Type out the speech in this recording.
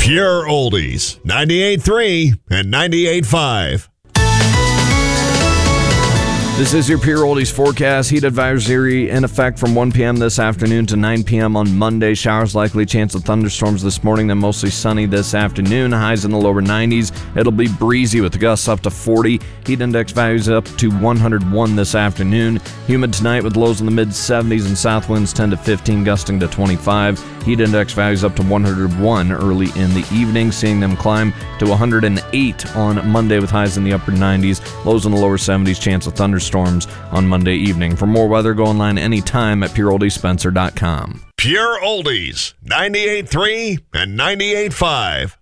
Pure Oldies, 98.3 and 98.5. This is your Pure Oldies forecast. Heat advisory in effect from 1 p.m. this afternoon to 9 p.m. on Monday. Showers likely, chance of thunderstorms this morning, then mostly sunny this afternoon. Highs in the lower 90s. It'll be breezy with gusts up to 40. Heat index values up to 101 this afternoon. Humid tonight with lows in the mid-70s and south winds 10 to 15, gusting to 25. Heat index values up to 101 early in the evening, seeing them climb to 108 on Monday with highs in the upper 90s, lows in the lower 70s, chance of thunderstorms on Monday evening. For more weather, go online anytime at pureoldiespencer.com. Pure Oldies, 98.3 and 98.5.